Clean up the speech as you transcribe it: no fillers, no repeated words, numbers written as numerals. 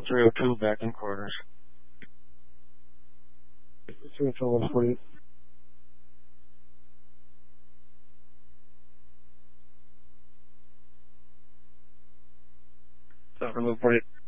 302 back in quarters. 302, 148. So remove 48.